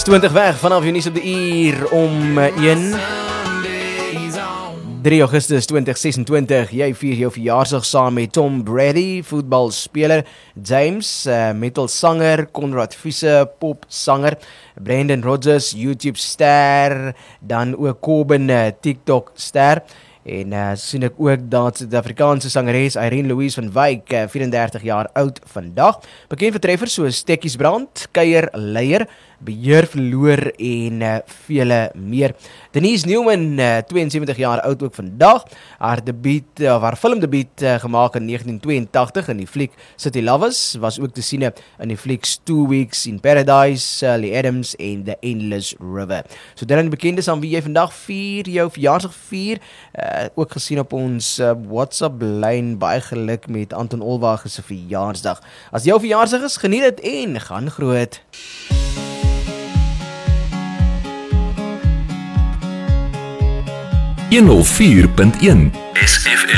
6:20 weg vanaf jou nuus op die uur om 1. 3 Augustus 2026, jy vier jou verjaarsdag saam met Tom Brady, voetbalspeler, James, metalsanger, Conrad Visse, popsanger, Brandon Rodgers, YouTube-ster, dan ook Corbin, TikTok-ster. En sien ek ook dat Suid-Afrikaanse sangeres Irene Louise van Wyk, 34 jaar oud vandag, bekend vir treffers soos Tekkies Brand, Kuier Leier, Beheer Verloor en vele meer. Denise Newman, 72 jaar oud ook vandag, haar filmdebuut gemaak in 1982 in die fliek City Lovers, was ook te sien in die flieks 2 Weeks in Paradise, Lee Adams en The Endless River. So dan die bekendes aan wie jy vandag jou verjaarsdag vier, ook gesien op ons WhatsApp lyn, baie geluk met Anton Olwage se verjaarsdag. As jou verjaarsdag is, geniet dit en gaan groot. 104.1 SFM